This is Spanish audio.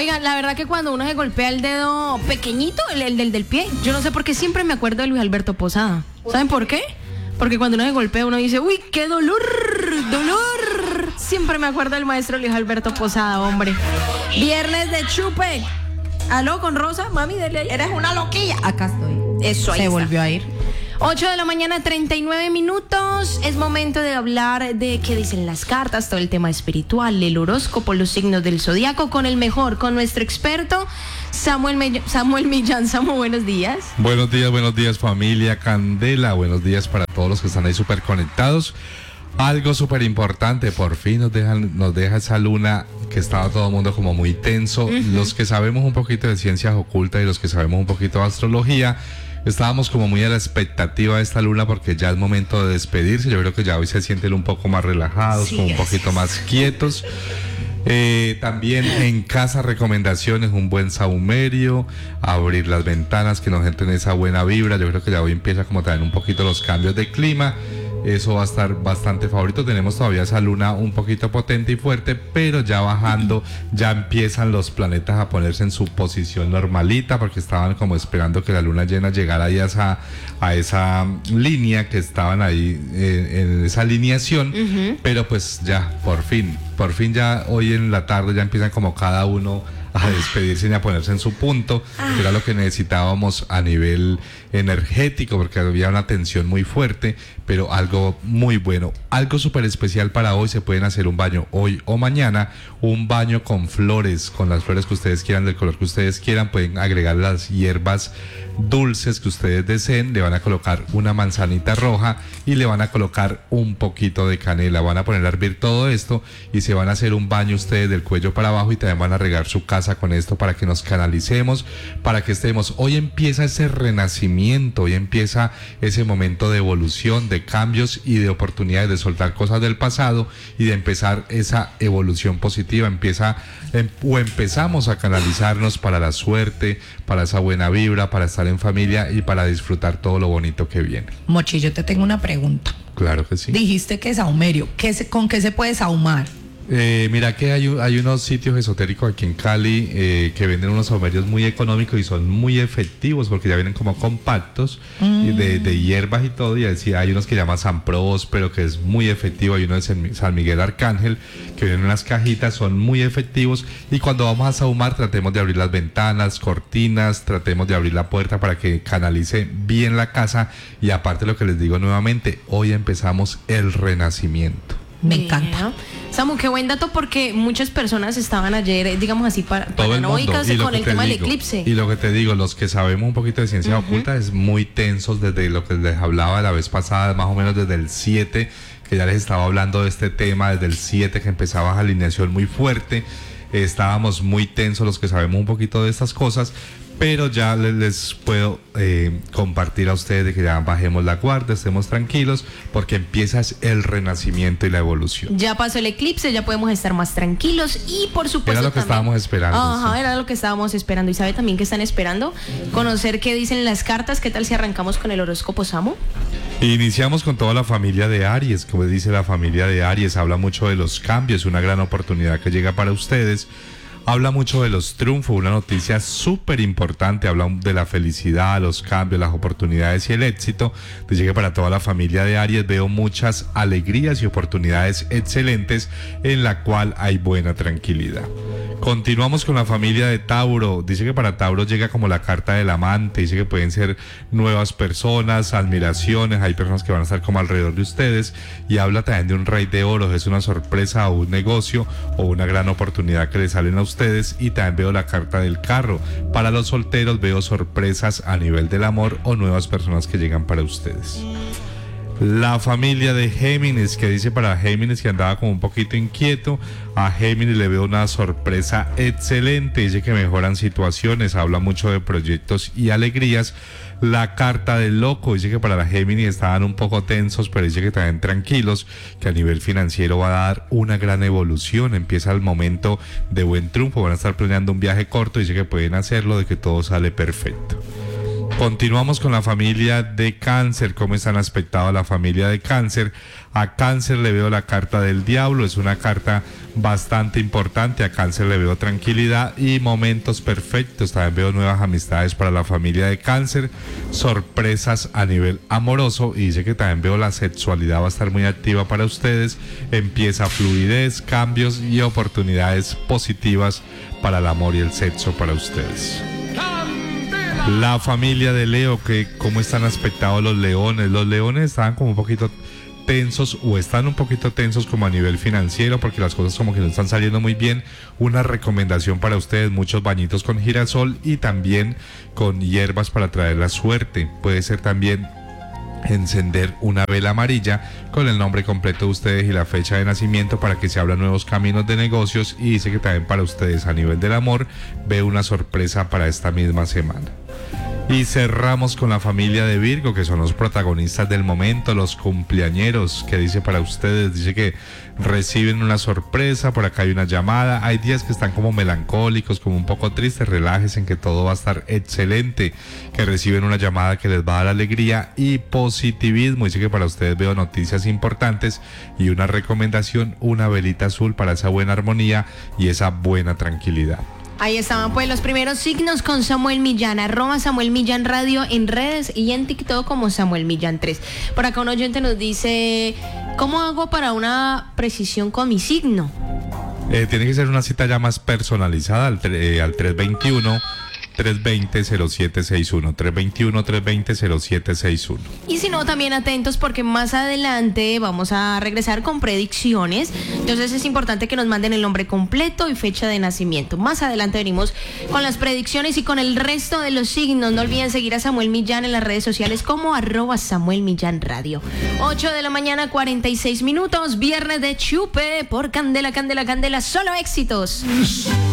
Oigan, la verdad que cuando uno se golpea el dedo pequeñito, el del pie, yo no sé por qué siempre me acuerdo de Luis Alberto Posada. ¿Saben por qué? Porque cuando uno se golpea, uno dice, uy, qué dolor, dolor. Siempre me acuerdo del maestro Luis Alberto Posada, hombre. Viernes de chupe. ¿Aló con Rosa? Mami, dele ahí. Eres una loquilla. Acá estoy. Eso, ahí Se está. volvió a ir. 8 de la mañana, 39 minutos. Es momento de hablar de qué dicen las cartas, todo el tema espiritual, el horóscopo, los signos del zodiaco, con el mejor, con nuestro experto, Samuel Millán. Samuel, buenos días. Buenos días familia Candela. Buenos días para todos los que están ahí súper conectados. Algo súper importante, por fin nos deja esa luna que estaba todo el mundo como muy tenso. Los que sabemos un poquito de ciencias ocultas y los que sabemos un poquito de astrología, estábamos como muy a la expectativa de esta luna porque ya es momento de despedirse. Yo creo que ya hoy se sienten un poco más relajados, Sí, como un poquito más quietos. También en casa recomendaciones, un buen saumerio, abrir las ventanas, que nos entren esa buena vibra. Yo creo que ya hoy empieza como también un poquito los cambios de clima. Eso va a estar bastante favorito. Tenemos todavía esa luna un poquito potente y fuerte, pero ya bajando, ya empiezan los planetas a ponerse en su posición normalita, porque estaban como esperando que la luna llena llegara ahí a esa línea que estaban ahí, en esa alineación. Pero pues ya, por fin ya hoy en la tarde ya empiezan como cada uno a despedirse y a ponerse en su punto, que era lo que necesitábamos a nivel energético, porque había una tensión muy fuerte, pero algo muy bueno, algo súper especial para hoy. Se pueden hacer un baño hoy o mañana, un baño con flores, con las flores que ustedes quieran, del color que ustedes quieran. Pueden agregar las hierbas dulces que ustedes deseen, le van a colocar una manzanita roja y le van a colocar un poquito de canela, van a poner a hervir todo esto y se van a hacer un baño ustedes del cuello para abajo, y también van a regar su casa con esto para que nos canalicemos, para que estemos. Hoy empieza ese renacimiento, hoy empieza ese momento de evolución, de cambios y de oportunidades de soltar cosas del pasado y de empezar esa evolución positiva. Empezamos a canalizarnos para la suerte, para esa buena vibra, para estar en familia y para disfrutar todo lo bonito que viene. Mochi, yo te tengo una pregunta. Claro que sí. Dijiste que saumerio. ¿Con qué se puede saumar? Mira que hay unos sitios esotéricos aquí en Cali que venden unos saumerios muy económicos y son muy efectivos porque ya vienen como compactos y de hierbas y todo. Y así hay unos que llaman San Próspero, que es muy efectivo. Hay uno de San Miguel Arcángel que vienen en las cajitas, son muy efectivos. Y cuando vamos a saumar, tratemos de abrir las ventanas, cortinas, tratemos de abrir la puerta para que canalice bien la casa. Y aparte, lo que les digo nuevamente, hoy empezamos el renacimiento. Me encanta. Samu, qué buen dato, porque muchas personas estaban ayer, digamos así, paranoicas con el tema del eclipse. Y lo que te digo, los que sabemos un poquito de ciencia oculta es muy tensos desde lo que les hablaba la vez pasada, más o menos desde el 7, que ya les estaba hablando de este tema, desde el 7 que empezaba esa alineación muy fuerte. Estábamos muy tensos los que sabemos un poquito de estas cosas, pero ya les puedo compartir a ustedes de que ya bajemos la guardia, estemos tranquilos, porque empieza el renacimiento y la evolución. Ya pasó el eclipse, ya podemos estar más tranquilos y por supuesto era lo que estábamos esperando. Ajá, sí. Era lo que estábamos esperando. Y sabe también que están esperando conocer qué dicen las cartas. ¿Qué tal si arrancamos con el horóscopo, Samu? Iniciamos con toda la familia de Aries. Como dice la familia de Aries, habla mucho de los cambios, una gran oportunidad que llega para ustedes. Habla mucho de los triunfos, una noticia súper importante. Habla de la felicidad, los cambios, las oportunidades y el éxito. Dice que para toda la familia de Aries veo muchas alegrías y oportunidades excelentes en la cual hay buena tranquilidad. Continuamos con la familia de Tauro. Dice que para Tauro llega como la carta del amante. Dice que pueden ser nuevas personas, admiraciones. Hay personas que van a estar como alrededor de ustedes. Y habla también de un rey de oros. Es una sorpresa o un negocio o una gran oportunidad que le salen a ustedes. Y también veo la carta del carro. Para los solteros veo sorpresas a nivel del amor o nuevas personas que llegan para ustedes. La familia de Géminis, que dice para Géminis que andaba como un poquito inquieto. A Géminis le veo una sorpresa excelente. Dice que mejoran situaciones, habla mucho de proyectos y alegrías. La carta del loco dice que para la Géminis estaban un poco tensos, pero dice que también tranquilos, que a nivel financiero va a dar una gran evolución. Empieza el momento de buen triunfo, van a estar planeando un viaje corto. Dice que pueden hacerlo, de que todo sale perfecto. Continuamos con la familia de Cáncer. ¿Cómo están aspectados la familia de Cáncer? A Cáncer le veo la carta del diablo, es una carta bastante importante. A Cáncer le veo tranquilidad y momentos perfectos. También veo nuevas amistades para la familia de Cáncer, sorpresas a nivel amoroso, y dice que también veo la sexualidad va a estar muy activa para ustedes. Empieza fluidez, cambios y oportunidades positivas para el amor y el sexo para ustedes. La familia de Leo, que cómo están aspectados los leones. Los leones estaban como un poquito tensos, o están un poquito tensos como a nivel financiero, porque las cosas como que no están saliendo muy bien. Una recomendación para ustedes: muchos bañitos con girasol y también con hierbas para traer la suerte. Puede ser también encender una vela amarilla con el nombre completo de ustedes y la fecha de nacimiento para que se abran nuevos caminos de negocios. Y dice que también para ustedes a nivel del amor ve una sorpresa para esta misma semana. Y cerramos con la familia de Virgo, que son los protagonistas del momento, los cumpleañeros. Que dice para ustedes, dice que reciben una sorpresa, por acá hay una llamada. Hay días que están como melancólicos, como un poco tristes. Relájense, en que todo va a estar excelente, que reciben una llamada que les va a dar alegría y positivismo. Dice que para ustedes veo noticias importantes y una recomendación: una velita azul para esa buena armonía y esa buena tranquilidad. Ahí estaban pues los primeros signos con Samuel Millán, @SamuelMillánRadio en redes y en TikTok como Samuel Millán 3. Por acá un oyente nos dice: ¿cómo hago para una precisión con mi signo? Tiene que ser una cita ya más personalizada al 321-320-0761. 321-320-0761. Y si no, también atentos, porque más adelante vamos a regresar con predicciones. Entonces es importante que nos manden el nombre completo y fecha de nacimiento. Más adelante venimos con las predicciones y con el resto de los signos. No olviden seguir a Samuel Millán en las redes sociales como @SamuelMillánRadio. 8 de la mañana, 46 minutos. Viernes de chupe por Candela, Candela, Candela. Solo éxitos.